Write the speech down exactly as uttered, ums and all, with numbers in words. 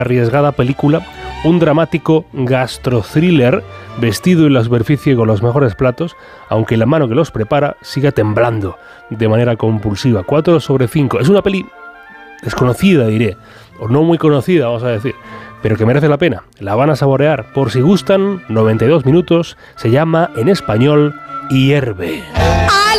arriesgada película, un dramático gastro-thriller vestido en la superficie con los mejores platos, aunque la mano que los prepara siga temblando de manera compulsiva. cuatro sobre cinco. Es una peli desconocida, diré, o no muy conocida, vamos a decir, pero que merece la pena. La van a saborear. Por si gustan, noventa y dos minutos, se llama en español Hierve.